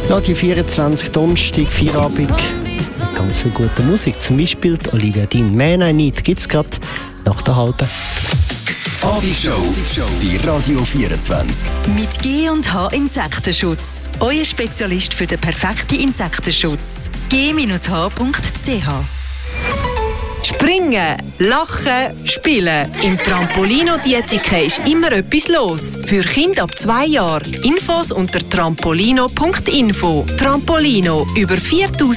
Radio 24, Donnerstag, Feierabend. Mit ganz viel guter Musik. Zum Beispiel die Olivia Dean. «Man I Need» gibt es gerade nach der halben. Abishow bei Radio 24. Mit G&H Insektenschutz. Euer Spezialist für den perfekten Insektenschutz. g-h.ch. Springen, lachen, spielen. Im Trampolino Dietike ist immer etwas los. Für Kinder ab 2 Jahren. Infos unter trampolino.info. Trampolino, über 4000